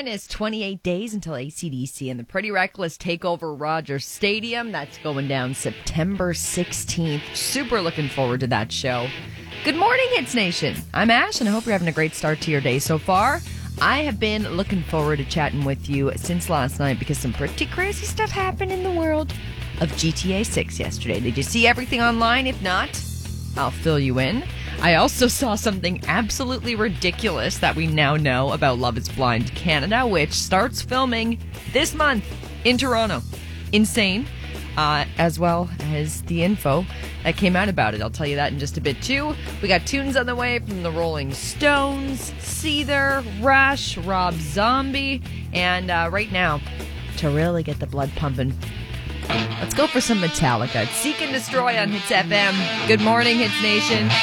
minus 28 days until AC/DC and the Pretty Reckless take over Rogers Stadium. That's going down September 16th. Super looking forward to that show. Good morning, Hits Nation. I'm Ash, and I hope you're having a great start to your day so far. I have been looking forward to chatting with you since last night because some pretty crazy stuff happened in the world of GTA 6 yesterday. Did you see everything online? If not, I'll fill you in. I also saw something absolutely ridiculous that we now know about Love is Blind Canada, which starts filming this month in Toronto. Insane, as well as the info that came out about it. I'll tell you that in just a bit, too. We got tunes on the way from the Rolling Stones, Seether, Rush, Rob Zombie, and right now, to really get the blood pumping, let's go for some Metallica. It's Seek and Destroy on Hits FM. Good morning, Hits Nation.